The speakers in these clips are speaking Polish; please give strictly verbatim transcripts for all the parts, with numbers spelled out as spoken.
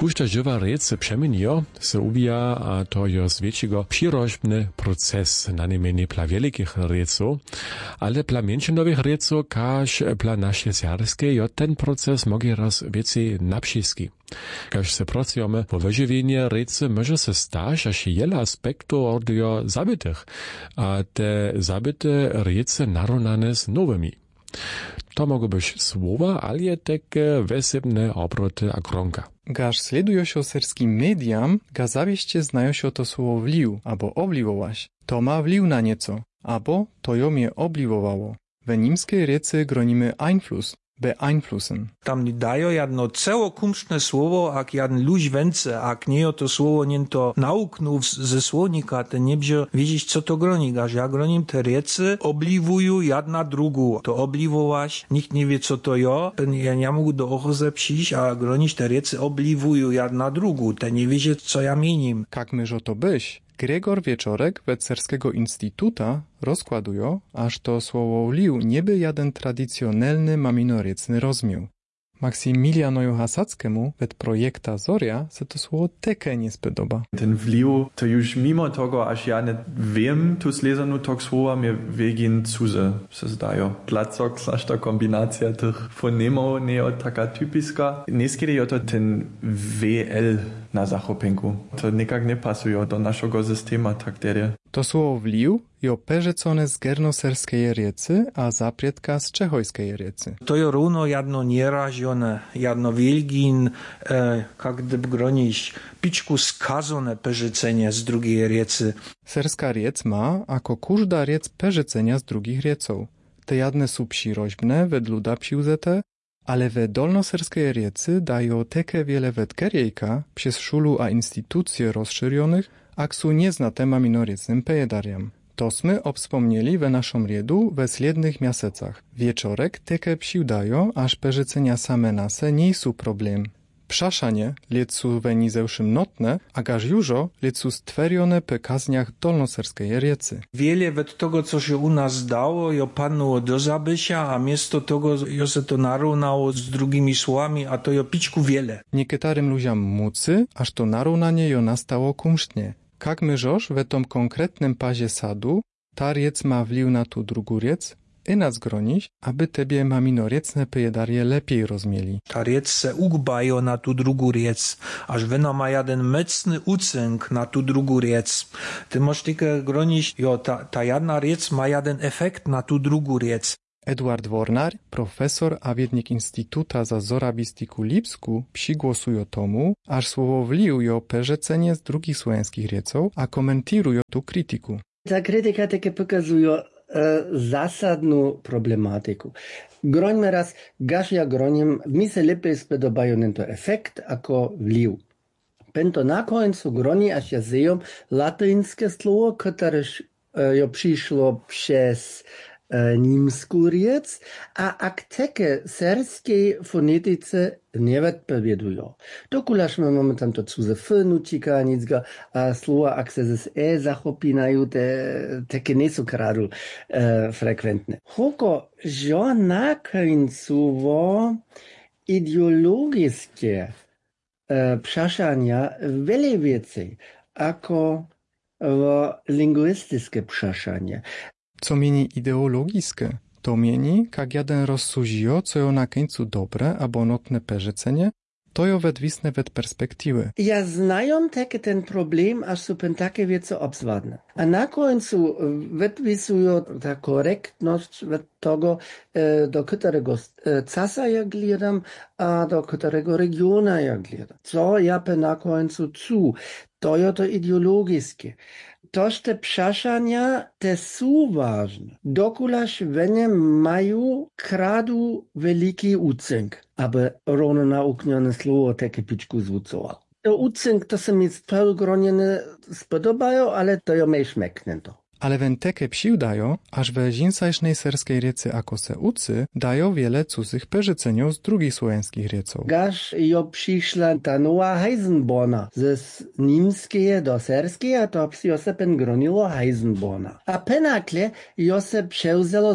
Kużda żywa rec przemienio se ubija, a to jest większego przyrożbny proces na niemienie dla wielkich reców, ale dla mniejszych reców, każ dla naszej serskie, jo ten proces mogę raz więcej naprzysky. Każ se pracujemy po wyżywieniu recy, może se stać, aż wiele aspektów od jo zabitych, a te zabite rece narównane z nowymi. To mogą być słowa, ale takie wesebne obroty a kronka. Gaż sledują się serskim mediam, ga zawieście znają się to słowo wlił, albo obliwować. To ma wlił na nieco, albo to ją mnie obliwowało. We niemskiej recy gronimy Einfluss, beeinflussen. Tam dają jedno celokumszne słowo, jak jeden luź węce, jak nie to słowo nie to nauknął ze słownika, to nie będzie wiedzieć, co to groni. Gaż ja gronim te recy, obliwują jedna drugą. To obliwować, nikt nie wie, co to jo. Ja nie mogę do ochoze przyjść, a gronić te recy obliwują jedna drugą. Te nie wie, co ja minim. Jak myżo to byś? Gregor Wieczorek Wecerskiego Instytuta rozkładują, aż to słowo wlił nieby jeden tradycjonalny maminorecny rozmiał. Maksymilianoju Hasackiemu wet projekta Zoria se to słowo teke nie spodoba. Ten wlił to już mimo tego, aż ja nie wiem tu slezanu tog słowa, mnie wegin cuze se zdają. Dlaczego aż ta kombinacja tych fonemów nie taka typiska. Nieskiedy je to ten W L na zachopenku. To nikak nie pasuje do naszego systema tak tedy. To słowo wlił jo perzecone z gernoserskiej riecy, a zaprietka z czechojskiej riecy. To je równo jedno nierażone, jedno wielgin, e, jak gdyby gronić, piczku skazone perzecenie z drugiej riecy. Serska riec ma, ako każda riec perzecenia z drugich rieców. Te jadne są przyroźbne, wedluda przyuzete, ale we dolnoserskiej riecy dają teke wiele wetkerjejka przez szulu a instytucje rozszerzonych, ak są nieznate maminoriecnym pejedariam. To sme obspomnieli we naszym riedu we slednych miasecach. Wieczorek teke psiudają, aż perzecenia same nase nie są problem. Przaszanie lecu we nizewszym notne, a gaż jużo lecu stwerione pe kazniach dolnoserskiej riecy. Wiele wet tego, co się u nas dało, jo panuło do zabysia, a miesto tego jo se to narównało z drugimi słowami, a to jo piczku wiele. Nieketarym ludziom mucy, aż to narównanie jo nastało kumsztnie. Jak my żoż we tom konkretnym pazie sadu, ta riec ma wlił na tu drugu riec, i nas gronić, aby tebie maminoriecne pejedarie lepiej rozmieli. Ta riec se ugbajo na tu drugu riec, aż wena ma jeden mecny ucynk na tu drugu riec. Ty możesz tylko gronić, jo, ta, ta jedna riec ma jeden efekt na tu drugu riec. Eduard Wornar, profesor a wiednik Instytuta za Zorabistiku Lipsku, przygłosują tomu, aż słowo wlił jo perzecenie z drugich słowiańskich rieców, a komentirują tu krytyku. Ta krytyka takie pokazuje e, zasadną problematyku. Grońmy raz, gaż ja gronim, mi se lepiej spodobają to efekt, ako wlił. Pento na końcu groni, aż ja zeją latyńskie słowo, które e, jo przyszło przez niemsku riec, a akteke serskiej fonetyce nie odpowiadają. Dokulaż my mamy tam to cuze f nucika, nicga, a słowa ak se z e zachopinają, te takie nie są kradu e, frekwentne. Hoko, że na końcu ideologiskie e, przeszania wiele więcej, ako lingwistyczne przeszanie. Co mieni ideologiskie? To mieni, jak jeden rozsuzio, co jo na końcu dobre, albo notne perzecenie, to jo wedwisne wed perspektywy. Ja znają takie ten problem, aż są takie wiece obzwadne. A na końcu wedwisują ta korektność tego, do którego casa ja gledam, a do którego regiona ja gledam. Co ja na końcu cu, to jo to ideologiskie. Toż te przeszania te są ważne. Dokulaż wenie mają kradu wielki ucynk, aby równo nauknione słowo takie piczku zwucowało. To ucynk to se mi spelgroniene spodobają, ale to jo mej szmeknę to. Ale wen teke psiudają, aż we zinsajsznej serskiej riecy ako se ucy, dają wiele cudzych perzeceniów z drugich słowiańskich rieców. Gaż jo przyszła ta nowa Heisenborna ze niemskie do serskie, a to jo se pen gronilo Heisenborna. A penakle jo se przewzelo z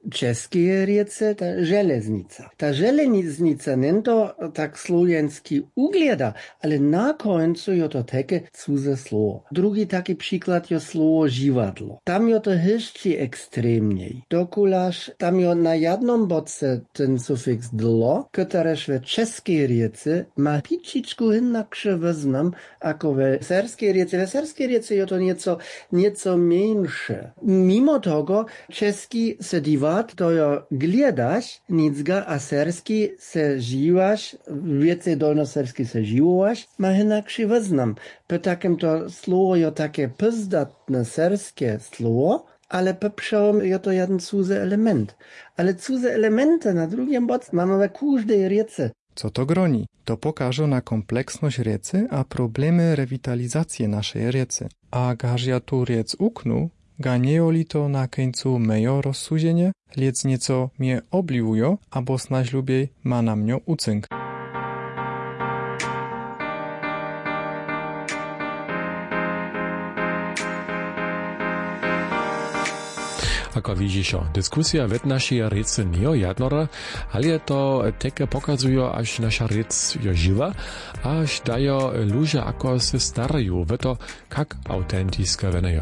českej riece ta železnica. Ta železnica nie to tak słowiański ugleda, ale na końcu je to takie cudze słowo. Drugi taki przykład je słowo żiwadło. Tam je to jeszcze ekstremniej. Dokulaż tam je na jednym bodce ten sufiks dlo, któreż w czeskiej riece ma pičičku inakszy wyznam, ako w serskiej riece. W serskiej riece je to nieco, nieco mniejsze. Mimo tego, czeski se diwat, to je gledaš, nicga, a serski se živaš, wiece dolnoserski se živovaš, ma inakszy wyznam. Po takim to słowo je takie pyzdatne serskie słowo, ale po przełom je to jeden cudzy element. Ale cudze elementy na drugim boku mamy we każdej riece. Co to groni? To pokaże na kompleksność riecy, a problemy rewitalizacji naszej riecy. A gaż ja tu riec uknu, ga nie to na końcu mejo rozsudzenie, liec nieco mnie obliwujo, abo snaź lubiej ma na mnie ucynk. Ako widzisz, dyskusja w naszej rece nie jadnora, ale to takie pokazuje, aż nasza rec je żywa, aż daje ludzie ako se starają w to, jak autentycka wenejo.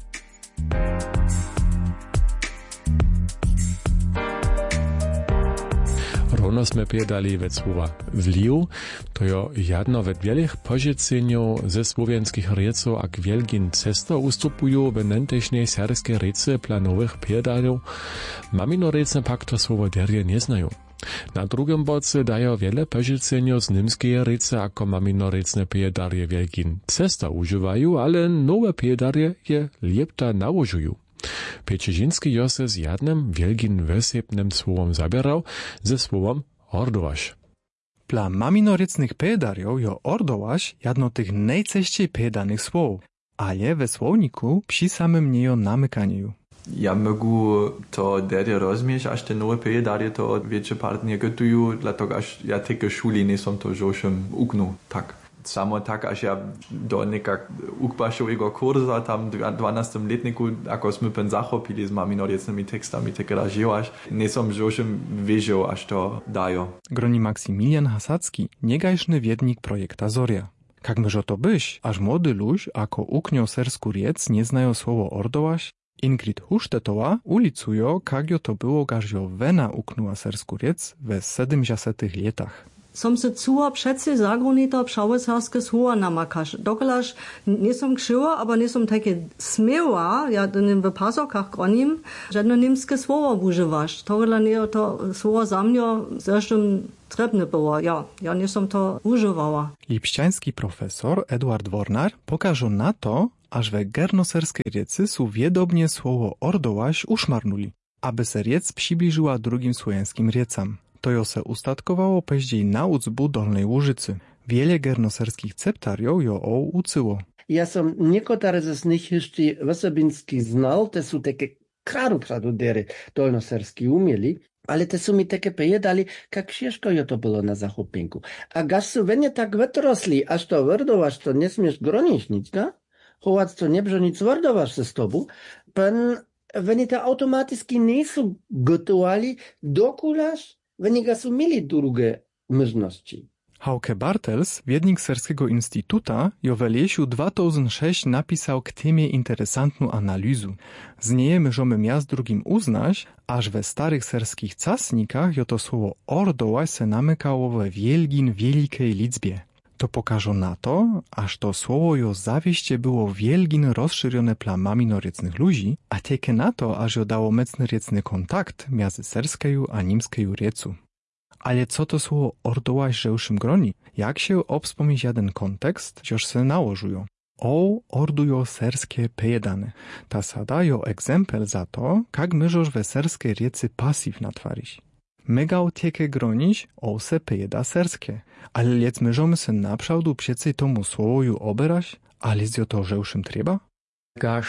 Równo sme povedali ve słowa vliv, to je jedno ve wielich požiceniów ze słowiańskich rieców, ak wielgin cesto ustupują w nętežnej serskiej rece planowych piedalów, mamino recne pak to słowo derje nie znają. Na drugim boce daje wiele požiceniów z nimskiej rece, ako mamino recne piedarje wielgin cesto używają, ale nowe piedarje je lepta nałožują. Pečežinski jo se z jednym wielgin wysepnym słowom zabierał, ze słowom ordowaś. Dla maminorecnych pedariów jo ordowaś jedno tych najczęściej pedanych słów, ale we słowniku przy samym niejo namykaniu. Ja mogę to derje rozumieć, aż te nowe pedarie to wiecie partnie gotują, dlatego aż ja takie szuli nie są to żoszym uknu, tak. Samo tak, aż ja do nekak ukbašovego kurza tam w dvanastom letniku, ako sme pen zachopili z maminorecnymi tekstami, takie ražio, nie som žošem wiedział, aż to dajo. Groni Maksymilian Hasacki, niegajszny wiednik projekta Zoria. Jak myżo to byś, aż młody luź, ako uknio sersku riec, nie znają słowo ordołaś, Ingrid Huštetowa ulicujo, jak jo to było, gaż jo wena uknua sersku riec we sedemdziesiątych latach. Som se cuła przece zagrunita pšałocarskie słowa namakaš. Dokolaž nisam kšiva, aber nisam takie smiała, ja w pasokach gronim, żadne niemskie słowa używasz. Tohle nie to słowa za mnie zresztą trebne było, ja, ja nisam to używała. Lipšťanski profesor Eduard Warnar pokaże na to, aż we gernoserskiej rieci su wiedobnie słowo ordołaś uszmarnuli, aby se riec przybliżyła drugim słowiańskim riecam. To jo se ustatkowało peździej na ucbu Dolnej Łużycy. Wiele gernoserskich ceptariów jo o ucyło. Ja som niekotare z nich jeszcze osobinski znal, te są takie kradu kradu dery dolnoserski umieli, ale te są mi takie pojedali, jak ciężko jo to było na zachopinku. A gaż su wenie tak wytrosli, aż to wordowasz, to nie smiesz gronić nic, no? Chowac to nie brzo nic wordowasz ze stobu, pen wenie to automatycznie nie są gotowali, dokulaż weniga su mieli drugie możliwości. Hauke Bartels, wiednik Serskiego Instytuta, jo w lesiu dwa tysiące sześć napisał k temie interesantną analizu. Z niej możemy miast drugim uznać, aż we starych serskich casnikach jo to słowo ordołaś se namykało we wielgin wielkiej liczbie. To pokaże na to, aż to słowo jo zawieście było wielgin rozszerzone plamami noriecnych ludzi, a takie na to, aż jo dało mocny riecny kontakt między serskeju a nimskeju riecu. Ale co to słowo ordołaś żełszym groni? Jak się obspomieć jeden kontekst, żoż se nałożują? O, ordujo serskie pejedane. Ta sada jo egzempel za to, jak myżoż we serskiej riecy pasiv natwarić. Megał tieke gronić, o se pejeda serskie. Ale lec myżomy se naprzałdu przecie tomu słowoju oberać, ale zjo to żełszym trzeba? Gaż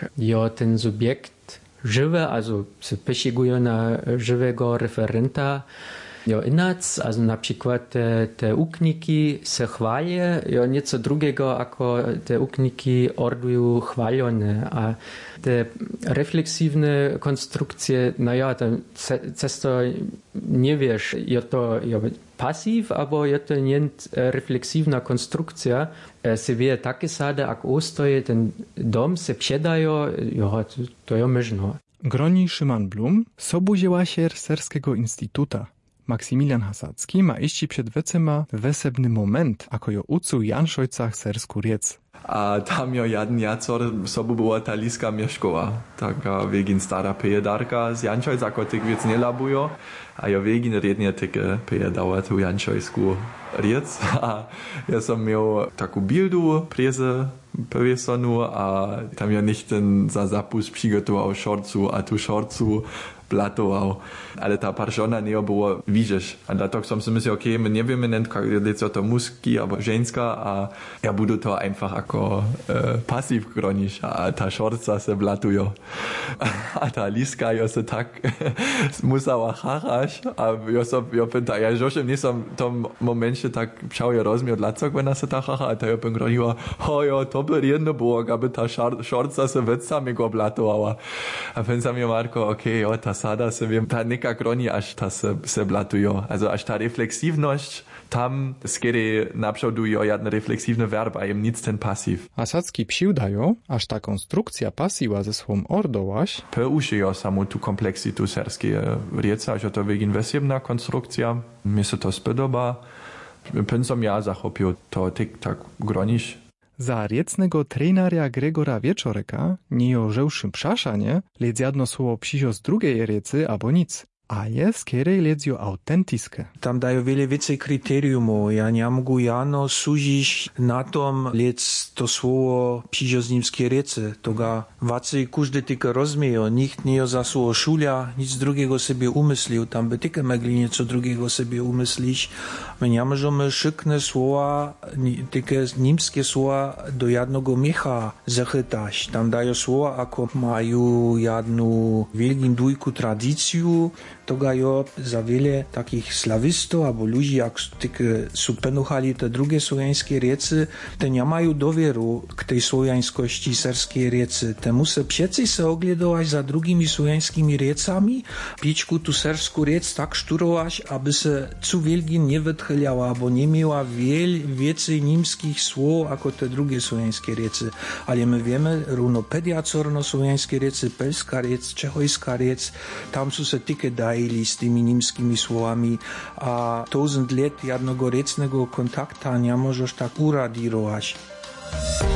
jo ten subjekt żywe, also se pysiguje na żywego referenta, Jo inac, also na przykład te, te ukniki se chwalie, jo nieco drugiego, jako te ukniki ordują chwalione, a te refleksywne konstrukcje, no ja, tam często nie wiesz, je to jo pasiv, albo je to nie refleksywna konstrukcja, se wie takie sade, jak ostoje ten dom, se przedają, jo, to, to jo możno. Groni Szyman Blum, sobuzielasier Serskiego Instytuta. Maksymilian Hasacki ma iści przed wecema wesebny moment, ako jo ucu Janšojcach sersku riec. A tam jo jeden jacor sobu była ta liska mieszkowa. Taka wegin stara pejedarka z Janšojc, ako tyk wiec nie labujo. A jo wegin rednie tyke pejedała tu Janšojsku riec. A ja som miał taką bildu preze pewesonu, a tam ja nicht ten za zapust przygotował szorcu, a tu szorcu platował. Ale ta parszona nie było widzisz. A dlatego som si myslel, okej, my nie wiemy, co to muski albo ženska, a ja budu to einfach ako e, pasiv groniš, a ta šorca se blatujo. A ta liska jo se tak musała haraš, a jo som, jo penta, ja žošem nisam v tom momencie tak pšao je rozmijo dlacok, when se ta haha, a ta jo pen groniła, ho jo, to by jedno było, aby ta šorca se vecami go blatovala. A pen sam jo Marko, okej, jo, ta sada se wiem, ta neka groni, aż ta se, se blatujo. Also aż ta refleksywność, tam skiery naprzódujo jadne refleksywne verba, jem nic ten pasiv. Hasacki přiudajo, aż ta konstrukcja pasiva ze swą ordołaś, Peušijo samo tu kompleksitu serskie rieca, že to vegin vesebna konstrukcja, mi se to spodoba, pen som ja zachopil to tik tak groniš. za riecnego trenaria Gregora Wieczoreka nie o żełszym przaszanie, lecz jedno słowo przyjdzie z drugiej riecy albo nic. A je skierej ledzio autentiskie. Tam dajú veľa vecej kritériumov. Ja nemogu jano súžiš na tom, lec to slovo přišlo z nímskej riece. Toga vacej každý tyka rozmiejo. Nikt nie za slovo šulia, nic druhého sebe umyslil. Tam by tyka mogli niečo druhého sebe umysliť. My nemôžeme šikné slova, tyka nímske slova do jedného mecha zachytať. Tam dajú slova, ako majú jednu veľkú dvojku tradíciu. Toga jo za wiele takich slawistów albo ludzi, jak są penuchali te drugie słowiańskie riecy, te nie mają dowieru k tej słowiańskości serskiej riecy. Te muszę przecież się oglądać za drugimi słowiańskimi riecami, piczku tu serską riec tak szturować, aby się cu wielgi nie wytchyliała, bo nie miała wiel, więcej niemskich słów, jako te drugie słowiańskie riecy. Ale my wiemy, równo pediacorno-słowiańskie riecy, pelska riec, czechojska riec, tam są się tykie daj z tymi niemskimi słowami, a tysiąc lat jednego riecnego kontakta nie możesz tak uradirować.